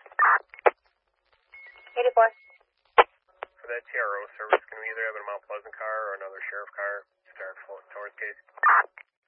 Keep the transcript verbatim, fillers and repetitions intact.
eighty-four. For that T R O service, can we either have a Mount Pleasant car or another sheriff car start floating towards Case?